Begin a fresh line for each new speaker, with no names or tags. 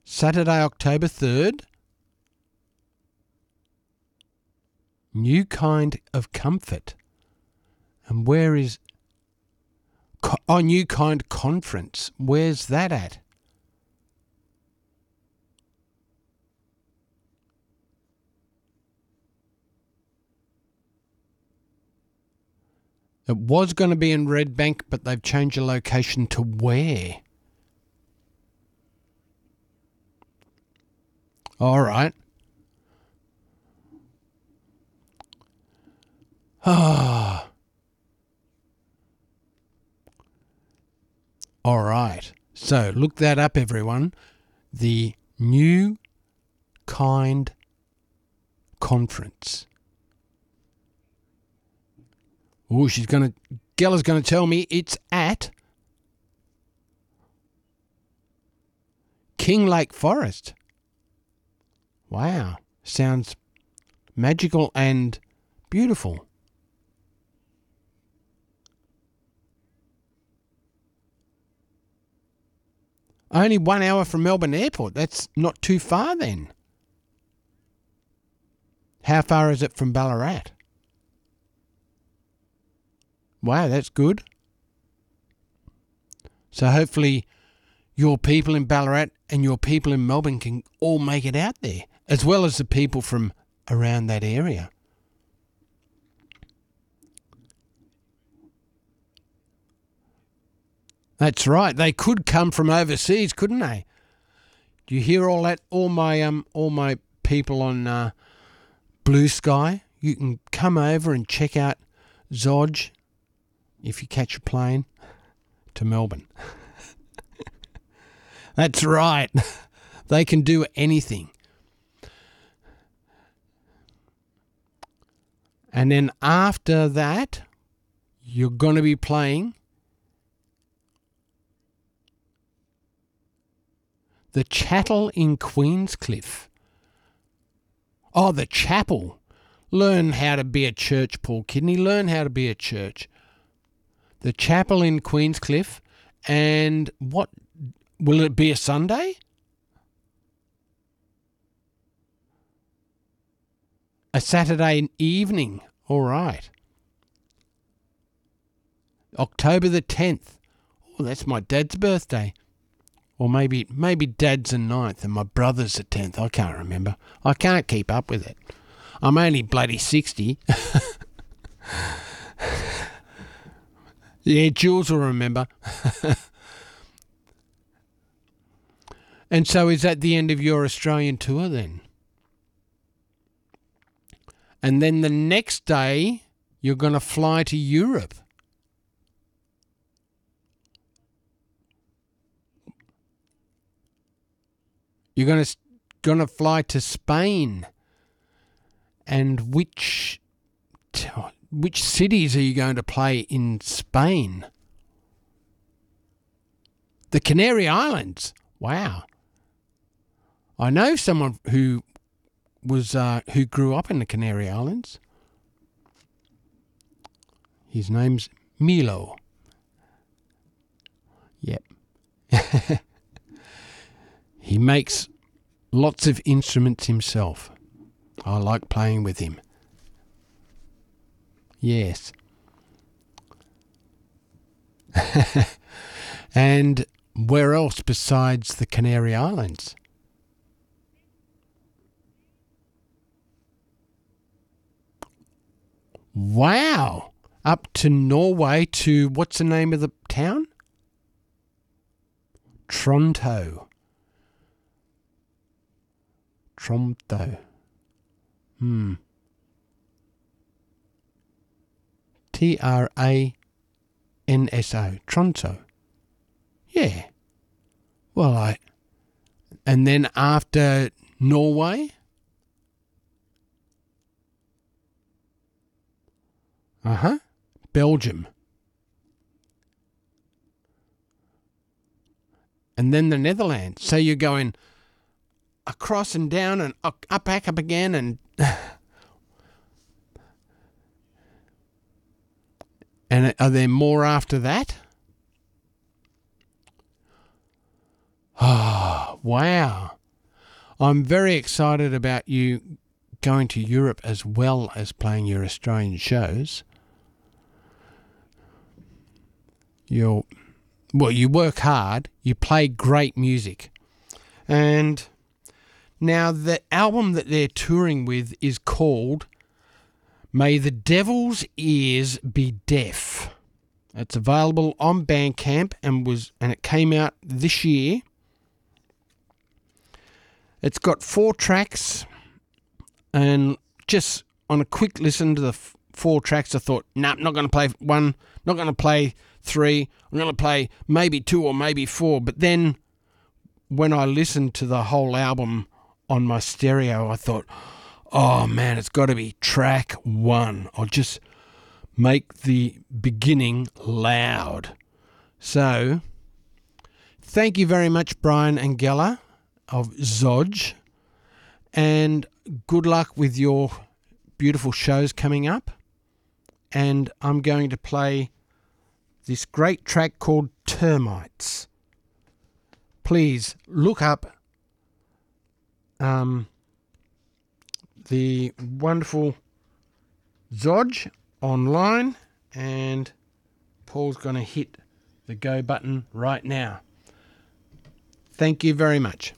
Saturday, October 3rd. New Kind of Comfort. And where is... New Kind Conference. Where's that at? It was going to be in Redbank, but they've changed the location to where? All right. Ah. All right. So look that up, everyone. The New Kind Conference. Oh, Gella's going to tell me it's at Kinglake Forest. Wow. Sounds magical and beautiful. Only 1 hour from Melbourne Airport. That's not too far then. How far is it from Ballarat? Wow, that's good. So hopefully your people in Ballarat and your people in Melbourne can all make it out there, as well as the people from around that area. That's right. They could come from overseas, couldn't they? Do you hear all that? All my people on Blue Sky. You can come over and check out Zodge if you catch a plane to Melbourne. That's right. They can do anything. And then after that, you're going to be playing the Chattel in Queenscliff. Oh, the chapel. Learn how to be a church, Paul Kidney. Learn how to be a church. The chapel in Queenscliff. And what, will it be a Sunday? A Saturday evening. All right. October the 10th. Oh, that's my dad's birthday. Or maybe Dad's the 9th and my brother's the 10th. I can't remember. I can't keep up with it. I'm only bloody 60. Yeah, Jules will remember. And so is that the end of your Australian tour then? And then the next day, you're going to fly to Europe. You're going to fly to Spain. And which cities are you going to play in Spain? The Canary Islands. Wow. I know someone who grew up in the Canary Islands. His name's Milo. Yep. He makes lots of instruments himself. I like playing with him. Yes. And where else besides the Canary Islands? Wow. Up to Norway to, what's the name of the town? Tronto. Tromto. Transo. Tronto. Yeah. Well, and then after Norway? Belgium. And then the Netherlands. So you're going across and down and up, back up again, and and are there more after that? Oh, wow. I'm very excited about you going to Europe as well as playing your Australian shows. You work hard, you play great music. And now the album that they're touring with is called May the Devil's Ears Be Deaf. It's available on Bandcamp and it came out this year. It's got 4 tracks, and just on a quick listen to the 4 tracks, I thought, nah, I'm not going to play 1, not going to play 3, I'm going to play maybe 2 or maybe 4. But then when I listened to the whole album on my stereo, I thought, oh man, it's got to be track 1. I'll just make the beginning loud. So, thank you very much, Brian Angela of Zodge, and good luck with your beautiful shows coming up. And I'm going to play this great track called Termites. Please look up the wonderful Zodge online, and Paul's going to hit the go button right now. Thank you very much.